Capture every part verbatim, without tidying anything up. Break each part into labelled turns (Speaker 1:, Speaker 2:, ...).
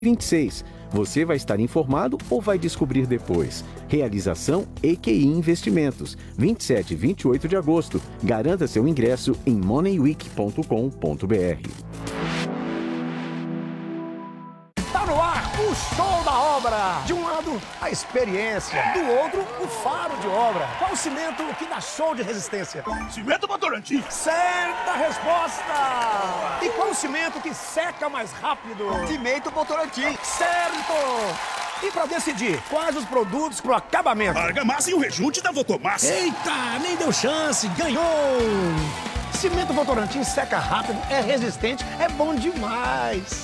Speaker 1: vinte e seis. Você vai estar informado ou vai descobrir depois? Realização E Q I Investimentos. vinte e sete e vinte e oito de agosto. Garanta seu ingresso em money week ponto com ponto b r.
Speaker 2: Tá no ar o show da obra. De um lado, a experiência. Do outro, o faro de obra. Qual o cimento que dá show de resistência?
Speaker 3: Cimento Votorantim.
Speaker 2: Certa resposta. E qual o cimento que seca mais rápido?
Speaker 3: Cimento Votorantim.
Speaker 2: Certo. E pra decidir quais os produtos pro acabamento?
Speaker 3: Argamassa e o rejunte da Votomassa.
Speaker 2: Eita, nem deu chance. Ganhou. Cimento Votorantim seca rápido, é resistente, é bom demais.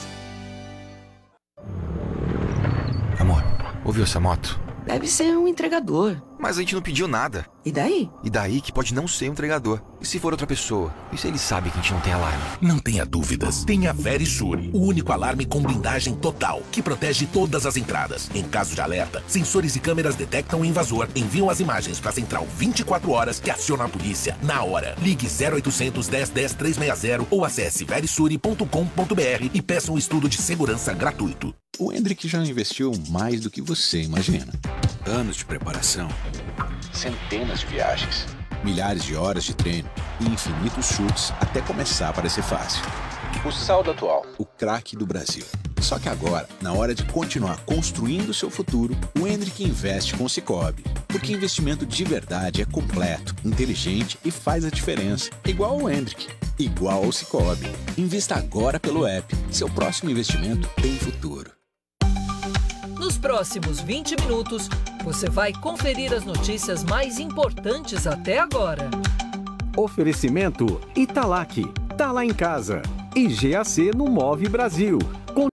Speaker 4: Amor, ouviu essa moto?
Speaker 5: Deve ser um entregador.
Speaker 4: Mas a gente não pediu nada.
Speaker 5: E daí?
Speaker 4: E daí que pode não ser um entregador. E se for outra pessoa? E se ele sabe que a gente não tem alarme?
Speaker 6: Não tenha dúvidas. Tenha Verisure, o único alarme com blindagem total, que protege todas as entradas. Em caso de alerta, sensores e câmeras detectam o invasor, enviam as imagens para a central vinte e quatro horas, que aciona a polícia na hora. Ligue zero oitocentos, dez, dez, trezentos e sessenta ou acesse verisure ponto com ponto b r e peça um estudo de segurança gratuito.
Speaker 7: O Hendrick já investiu mais do que você imagina. Anos de preparação, centenas de viagens, milhares de horas de treino e infinitos chutes até começar a parecer fácil. O saldo atual, o craque do Brasil. Só que agora, na hora de continuar construindo seu futuro, o Hendrick investe com o Sicoob. Porque investimento de verdade é completo, inteligente e faz a diferença. Igual o Hendrick, igual ao Sicoob. Invista agora pelo app. Seu próximo investimento tem futuro.
Speaker 8: Nos próximos vinte minutos, você vai conferir as notícias mais importantes até agora.
Speaker 1: Oferecimento Italac. Tá lá em casa. E G A C no Move Brasil. Com...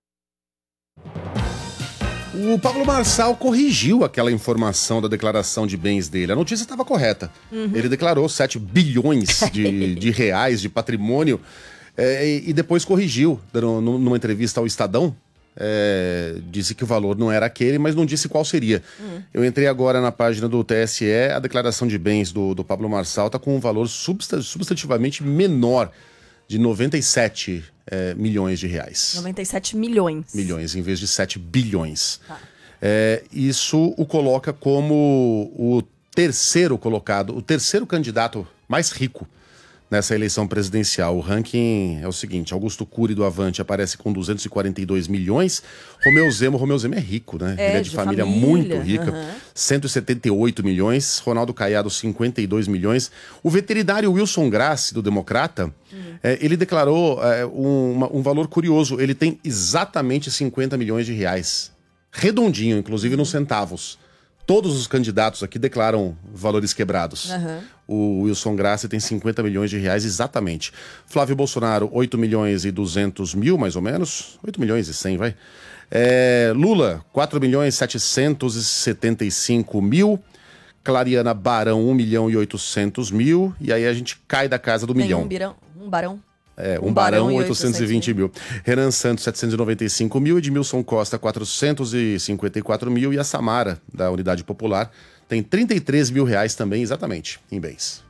Speaker 9: O Pablo Marçal corrigiu aquela informação da declaração de bens dele. A notícia estava correta. Uhum. Ele declarou sete bilhões de, de reais de patrimônio é, e, e depois corrigiu, dando, numa entrevista ao Estadão. É, disse que o valor não era aquele, mas não disse qual seria. Uhum. Eu entrei agora na página do T S E, a declaração de bens do, do Pablo Marçal está com um valor substantivamente menor, de noventa e sete é, milhões de reais.
Speaker 10: noventa e sete milhões.
Speaker 9: Milhões, em vez de sete bilhões. Tá. É, isso o coloca como o terceiro colocado, o terceiro candidato mais rico nessa eleição presidencial. O ranking é o seguinte: Augusto Cury do Avante aparece com duzentos e quarenta e dois milhões. Romeu Zema, Romeu Zema é rico, né?
Speaker 10: É,
Speaker 9: Ele é de,
Speaker 10: de
Speaker 9: família,
Speaker 10: família
Speaker 9: muito rica.
Speaker 10: Uhum.
Speaker 9: cento e setenta e oito milhões. Ronaldo Caiado, cinquenta e dois milhões. O veterinário Wilson Grassi, do Democrata, uhum. é, ele declarou é, um, uma, um valor curioso. Ele tem exatamente cinquenta milhões de reais. Redondinho, inclusive nos centavos. Todos os candidatos aqui declaram valores quebrados. Uhum. O Wilson Grassi tem cinquenta milhões de reais exatamente. Flávio Bolsonaro, oito milhões e duzentos mil, mais ou menos. oito milhões e cem, vai. É, Lula, quatro milhões setecentos e setenta e cinco mil. Clariana Barão, um milhão e oitocentos mil. E aí a gente cai da casa do
Speaker 10: tem
Speaker 9: milhão.
Speaker 10: Um, birão, um barão.
Speaker 9: É, um, um barão, barão oitocentos e vinte mil. Renan Santos, setecentos e noventa e cinco mil. Edmilson Costa, quatrocentos e cinquenta e quatro mil. E a Samara, da Unidade Popular, tem trinta e três mil reais também, exatamente, em bens.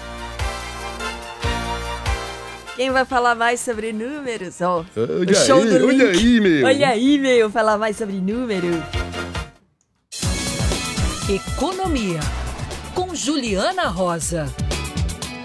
Speaker 10: Quem vai falar mais sobre números? Ó,
Speaker 9: olha
Speaker 10: o show
Speaker 9: aí,
Speaker 10: do
Speaker 9: olha
Speaker 10: link.
Speaker 9: aí, meu.
Speaker 10: Olha aí, meu, falar mais sobre números.
Speaker 8: Economia, com Juliana Rosa.